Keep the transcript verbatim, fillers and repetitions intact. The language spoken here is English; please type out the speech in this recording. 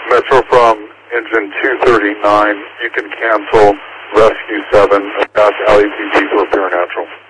Metro from engine two thirty-nine, you can cancel Rescue seven, pass L E P D to repair natural.